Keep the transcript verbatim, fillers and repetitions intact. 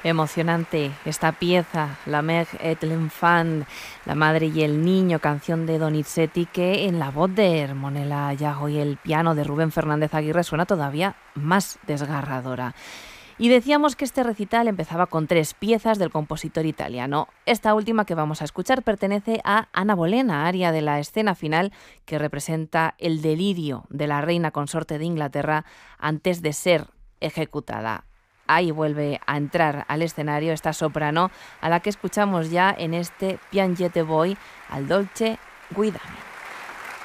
Emocionante esta pieza, La Mère et l'Enfant, La Madre y el Niño, canción de Donizetti, que en la voz de Hermonella Yago y el piano de Rubén Fernández Aguirre suena todavía más desgarradora. Y decíamos que este recital empezaba con tres piezas del compositor italiano. Esta última que vamos a escuchar pertenece a Anna Bolena, aria de la escena final que representa el delirio de la reina consorte de Inglaterra antes de ser ejecutada. Ahí vuelve a entrar al escenario esta soprano a la que escuchamos ya en este Piangete Voi al Dolce Guidami.